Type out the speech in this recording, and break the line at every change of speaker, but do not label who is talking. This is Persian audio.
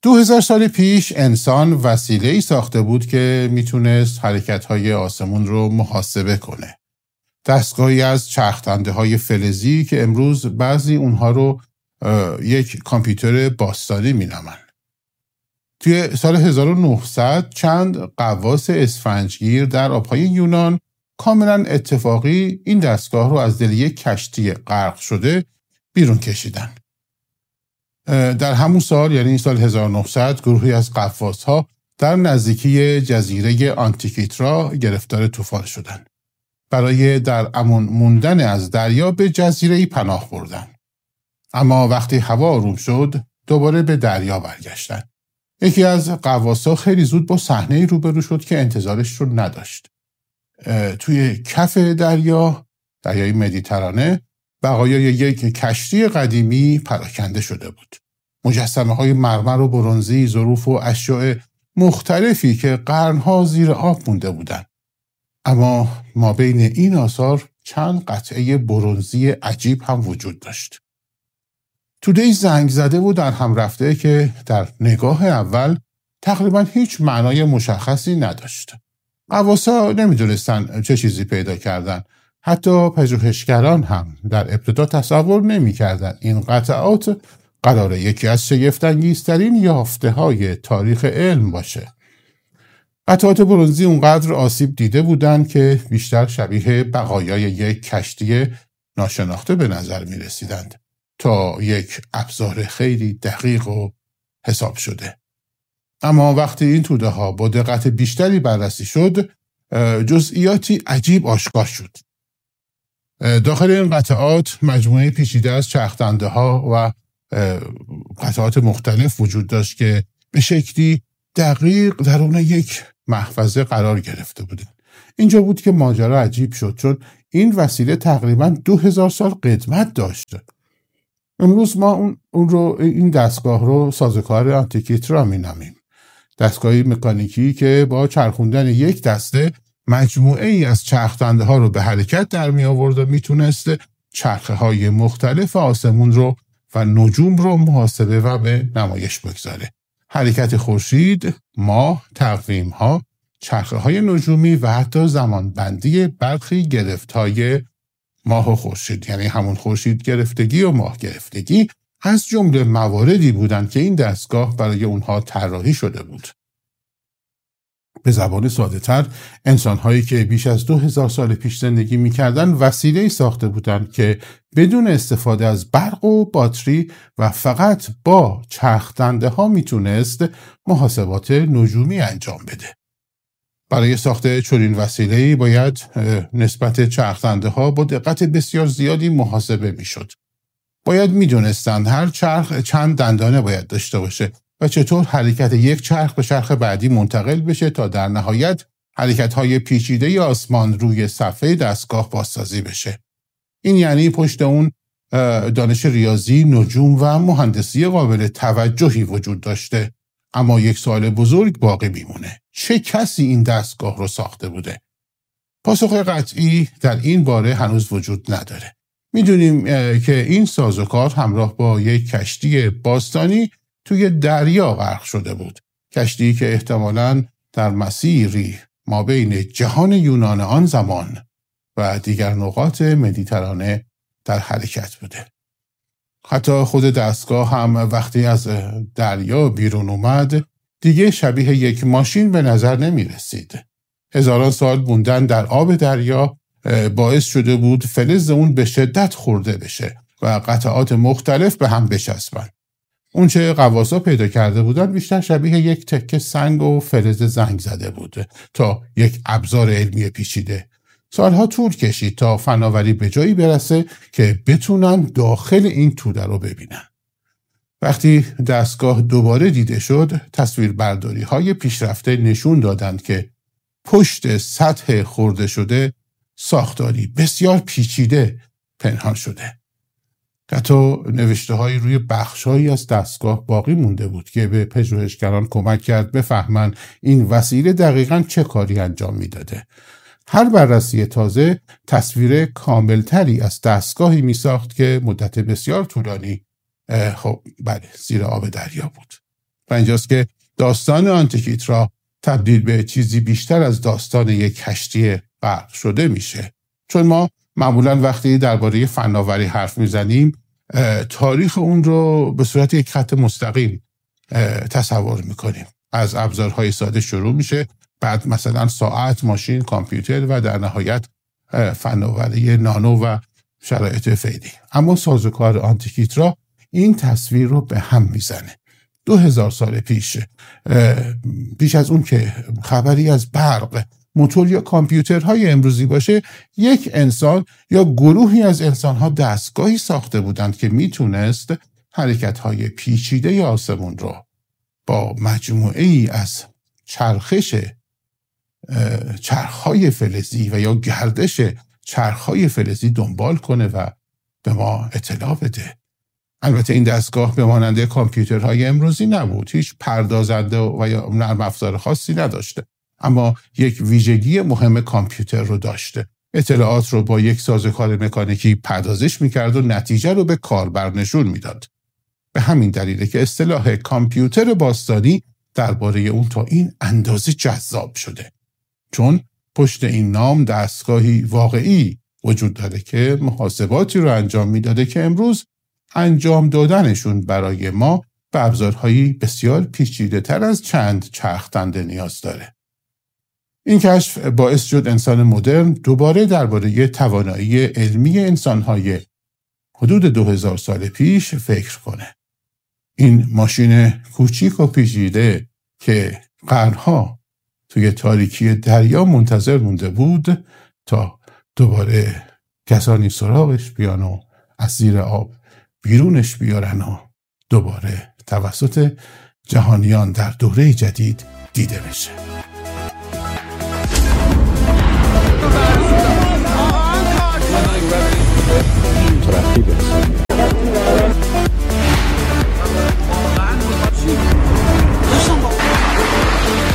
2000 سال پیش انسان وسیله‌ای ساخته بود که میتونست حرکت‌های آسمون رو محاسبه کنه. دستگاهی از چرخ‌دنده‌های فلزی که امروز بعضی اونها رو یک کامپیوتر باستانی مینامن. توی سال 1900 چند غواص اسفنجگیر در آبهای یونان کاملا اتفاقی این دستگاه رو از دل یک کشتی غرق شده بیرون کشیدن. در همون سال یعنی سال 1900 گروهی از غواص‌ها در نزدیکی جزیره آنتیکیترا گرفتار طوفان شدند. برای در امان موندن از دریا به جزیره‌ای پناه بردن. اما وقتی هوا آروم شد دوباره به دریا برگشتند. یکی از غواص‌ها خیلی زود با صحنه‌ای روبرو شد که انتظارش رو نداشت. توی کف دریای مدیترانه بقایای یک کشتی قدیمی پراکنده شده بود. مجسمه‌های مرمر و برنزی، ظروف و اشیاء مختلفی که قرن‌ها زیر آب مونده بودند. اما ما بین این آثار چند قطعه برنزی عجیب هم وجود داشت. توده زنگ زده و در هم رفته که در نگاه اول تقریبا هیچ معنای مشخصی نداشت. غواصا نمیدونستن چه چیزی پیدا کردن. حتی پژوهشگران هم در ابتدا تصور نمی‌کردند این قطعات قراره یکی از شگفت‌انگیزترین یافته‌های تاریخ علم باشه. قطعات برنزی اونقدر آسیب دیده بودند که بیشتر شبیه بقایای یک کشتی ناشناخته به نظر می رسیدند تا یک ابزار خیلی دقیق و حساب شده. اما وقتی این توده ها با دقت بیشتری بررسی شد، جزئیاتی عجیب آشکار شد. داخل این قطعات مجموعه پیچیده از چرخ‌دنده ها و قطعات مختلف وجود داشت که به شکلی دقیق درون یک محفظه قرار گرفته بودند. اینجا بود که ماجرا عجیب شد، چون این وسیله تقریباً 2000 سال قدمت داشت. امروز ما این دستگاه رو سازوکار آنتیکیترا می‌نامیم. دستگاهی مکانیکی که با چرخوندن یک دسته مجموعه ای از چرخ‌دنده ها رو به حرکت در می آورد و میتونست چرخه های مختلف آسمون رو و نجوم رو محاسبه و به نمایش بگذاره. حرکت خورشید، ماه، تقویم ها، چرخه های نجومی و حتی زمانبندی برخی گرفت‌های ماه و خورشید، یعنی همون خورشید گرفتگی و ماه گرفتگی، از جمله مواردی بودند که این دستگاه برای اونها طراحی شده بود. به زبان ساده تر، انسان‌هایی که بیش از 2000 سال پیش زندگی می‌کردند وسیله‌ای ساخته بودند که بدون استفاده از برق و باتری و فقط با چرخ‌دنده‌ها میتونست محاسبات نجومی انجام بده. برای ساخت چنین وسیله‌ای باید نسبت چرخ‌دنده‌ها با دقت بسیار زیادی محاسبه می‌شد. باید می‌دونستند هر چرخ چند دندانه باید داشته باشه و چطور حرکت یک چرخ به چرخ بعدی منتقل بشه تا در نهایت حرکت‌های پیچیده آسمان روی صفحه دستگاه بازسازی بشه. این یعنی پشت اون دانش ریاضی، نجوم و مهندسی قابل توجهی وجود داشته. اما یک سوال بزرگ باقی میمونه. چه کسی این دستگاه رو ساخته بوده؟ پاسخ قطعی در این باره هنوز وجود نداره. میدونیم که این سازوکار همراه با یک کشتی باستانی توی دریا غرق شده بود. کشتی که احتمالاً در مسیری ما بین جهان یونان آن زمان و دیگر نقاط مدیترانه در حرکت بوده. حتی خود دستگاه هم وقتی از دریا بیرون اومد دیگه شبیه یک ماشین به نظر نمی رسید. هزاران سال موندن در آب دریا باعث شده بود فلز اون به شدت خورده بشه و قطعات مختلف به هم بچسبن. اون چه غواصا پیدا کرده بودن بیشتر شبیه یک تکه سنگ و فلز زنگ زده بود تا یک ابزار علمی پیچیده. سالها طول کشید تا فناوری به جایی برسه که بتونن داخل این توده رو ببینن. وقتی دستگاه دوباره دیده شد، تصویربرداری های پیشرفته نشون دادند که پشت سطح خورده شده ساختاری بسیار پیچیده پنهان شده. حتی نوشته‌هایی روی بخش‌هایی از دستگاه باقی مونده بود که به پژوهشگران کمک کرد بفهمن این وسیله دقیقاً چه کاری انجام میداده. هر بررسی تازه تصویر کاملتری از دستگاهی میساخت که مدت بسیار طولانی زیر آب دریا بود. و اینجاست که داستان آنتیکیترا تبدیل به چیزی بیشتر از داستان یک کشتی برق شده میشه. چون ما معمولا وقتی درباره فناوری حرف میزنیم تاریخ اون رو به صورت یک خط مستقیم تصور میکنیم. از ابزارهای ساده شروع میشه، بعد مثلا ساعت، ماشین، کامپیوتر و در نهایت فناوری نانو و شرایط فعلی. اما سازوکار آنتیکیترا این تصویر رو به هم میزنه. 2000 سال پیش از اون که خبری از برق، موتور یا کامپیوترهای امروزی باشه، یک انسان یا گروهی از انسانها دستگاهی ساخته بودند که میتونست حرکتهای پیچیده آسمون رو با مجموعه ای از چرخهای فلزی و یا گردش چرخهای فلزی دنبال کنه و به ما اطلاع بده. البته این دستگاه به مانند کامپیوترهای امروزی نبود، هیچ پردازنده و یا نرم افزار خاصی نداشته، اما یک ویژگی مهم کامپیوتر رو داشته. اطلاعات رو با یک سازوکار مکانیکی پردازش میکرد و نتیجه رو به کاربر نشون میداد. به همین دلیله که اصطلاح کامپیوتر باستانی درباره اون تا این اندازه جذاب شده، چون پشت این نام دستگاهی واقعی وجود داره که محاسباتی رو انجام میداده که امروز انجام دادنشون برای ما به ابزارهایی بسیار پیچیده تر از چند چرخ دنده نیاز داره. این کشف باعث شد انسان مدرن دوباره درباره توانایی علمی انسانهای حدود 2000 سال پیش فکر کنه. این ماشین کوچیک و پیچیده که قرنها توی تاریکی دریا منتظر مونده بود تا دوباره کسانی سراغش بیان و از زیر آب بیرونش بیارن و دوباره توسط جهانیان در دوره جدید دیده بشه.